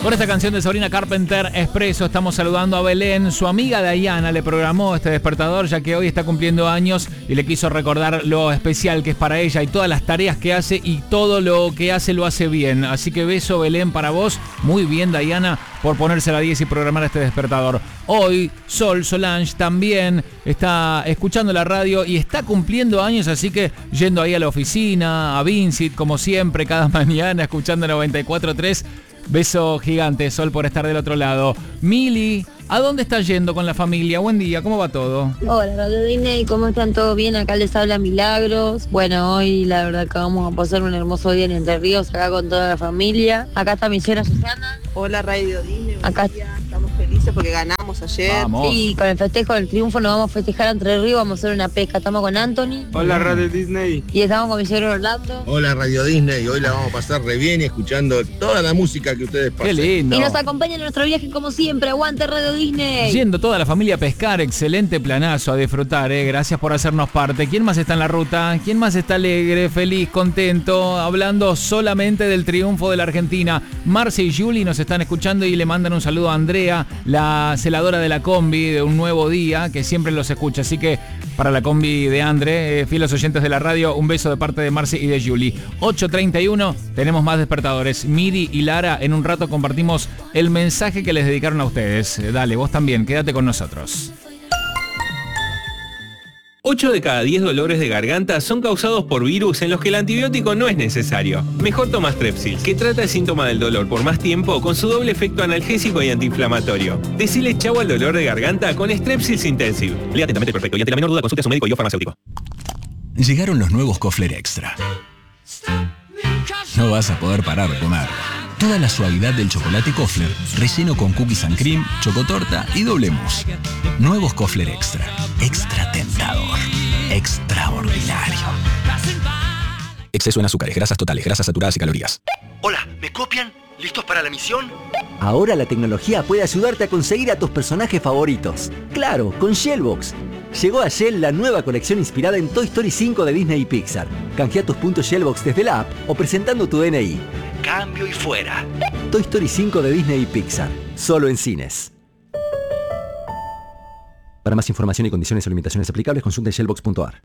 Con esta canción de Sabrina Carpenter, Expreso, estamos saludando a Belén. Su amiga Dayana le programó este despertador ya que hoy está cumpliendo años y le quiso recordar lo especial que es para ella y todas las tareas que hace y todo lo que hace lo hace bien. Así que beso, Belén, para vos. Muy bien, Dayana, por ponerse a la 10 y programar este despertador. Hoy Solange también está escuchando la radio y está cumpliendo años, así que yendo ahí a la oficina, a Vincit, como siempre, cada mañana, escuchando 94.3. Beso gigante, Sol, por estar del otro lado. Mili, ¿a dónde estás yendo con la familia? Buen día, ¿cómo va todo? Hola, Radio Disney, ¿cómo están? ¿Todo bien? Acá les habla Milagros. Bueno, hoy la verdad que vamos a pasar un hermoso día en Entre Ríos, acá con toda la familia. Acá está mi señora Susana. Hola, Radio Disney. Acá estamos felices porque ganamos ayer. Vamos. Y con el festejo del triunfo nos vamos a festejar Entre Ríos, vamos a hacer una pesca. Estamos con Anthony. Hola, Radio Disney. Y estamos con mi señor Orlando. Hola, Radio Disney. Hoy la vamos a pasar re bien escuchando toda la música que ustedes pasan. Qué lindo. Y nos acompaña en nuestro viaje como siempre. ¡Aguante Radio Disney! Yendo toda la familia a pescar, excelente planazo, a disfrutar, gracias por hacernos parte. ¿Quién más está en la ruta? ¿Quién más está alegre, feliz, contento, hablando solamente del triunfo de la Argentina? Marce y Juli nos están escuchando y le mandan un saludo a Andrea, la celadora de la combi de Un Nuevo Día, que siempre los escucha. Así que para la combi de Andre, fieles oyentes de la radio, un beso de parte de Marce y de Juli. 8:31, tenemos más despertadores. Miri y Lara, en un rato compartimos el mensaje que les dedicaron a ustedes. Dale, vos también, quédate con nosotros. 8 de cada 10 dolores de garganta son causados por virus en los que el antibiótico no es necesario. Mejor toma Strepsil, que trata el síntoma del dolor por más tiempo con su doble efecto analgésico y antiinflamatorio. Decile chau al dolor de garganta con Strepsils Intensive. Lea atentamente el prospecto y ante la menor duda consulte a su médico y o farmacéutico. Llegaron los nuevos Kofler Extra. No vas a poder parar de comer. Toda la suavidad del chocolate Kofler, relleno con cookies and cream, chocotorta y doble mousse. Nuevos Kofler Extra. Extra tentador. Extraordinario. Exceso en azúcares, grasas totales, grasas saturadas y calorías. Hola, ¿me copian? ¿Listos para la misión? Ahora la tecnología puede ayudarte a conseguir a tus personajes favoritos. Claro, con Shellbox. Llegó a Shell la nueva colección inspirada en Toy Story 5 de Disney y Pixar. Canjea tus puntos Shellbox desde la app o presentando tu DNI. Cambio y fuera. Toy Story 5 de Disney y Pixar. Solo en cines. Para más información y condiciones o limitaciones aplicables, consulte shellbox.ar.